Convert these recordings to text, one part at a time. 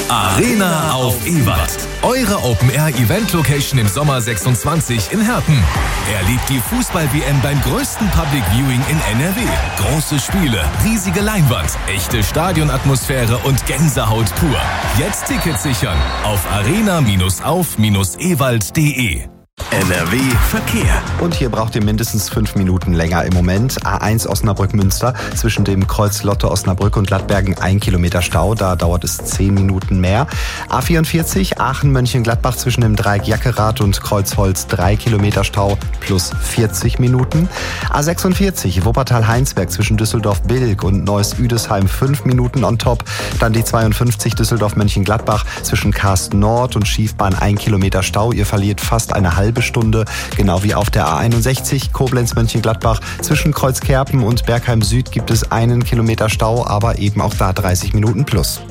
Arena auf Ewald. Eure Open-Air-Event-Location im Sommer 26 in Herten. Erlebt die Fußball-WM beim größten Public Viewing in NRW. Große Spiele, riesige Leinwand, echte Stadionatmosphäre und Gänsehaut pur. Jetzt Tickets sichern auf arena-auf-ewald.de. NRW Verkehr. Und hier braucht ihr mindestens 5 Minuten länger im Moment. A1 Osnabrück-Münster zwischen dem Kreuz Lotte Osnabrück und Lattbergen 1 Kilometer Stau. Da dauert es 10 Minuten mehr. A44 Aachen-Mönchengladbach zwischen dem Dreieck Jackerath und Kreuzholz 3 Kilometer Stau plus 40 Minuten. A46 Wuppertal-Heinsberg zwischen Düsseldorf-Bilk und Neuss-Üdesheim 5 Minuten on top. Dann die 52 Düsseldorf-Mönchengladbach zwischen Karst Nord und Schiefbahn 1 Kilometer Stau. Ihr verliert fast eine halbe Stunde, genau wie auf der A61 Koblenz-Mönchengladbach. Zwischen Kreuzkerpen und Bergheim Süd gibt es 1 Kilometer Stau, aber eben auch da 30 Minuten plus.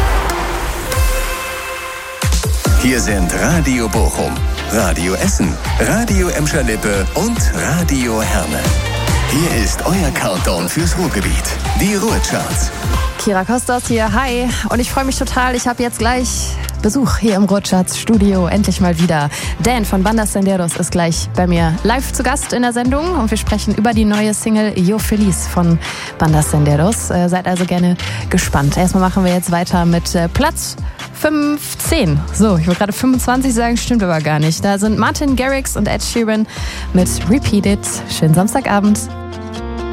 Hier sind Radio Bochum, Radio Essen, Radio Emscher-Lippe und Radio Herne. Hier ist euer Countdown fürs Ruhrgebiet, die Ruhrcharts. Kira Kostas hier, hi. Und ich freue mich total, ich habe jetzt gleich Besuch hier im Ruhrcharts Studio, endlich mal wieder. Dan von Bandas Senderos ist gleich bei mir live zu Gast in der Sendung und wir sprechen über die neue Single Yo Feliz von Bandas Senderos. Seid also gerne gespannt. Erstmal machen wir jetzt weiter mit Platz 15. So, ich wollte gerade 25 sagen, stimmt aber gar nicht. Da sind Martin Garrix und Ed Sheeran mit Repeat It. Schönen Samstagabend.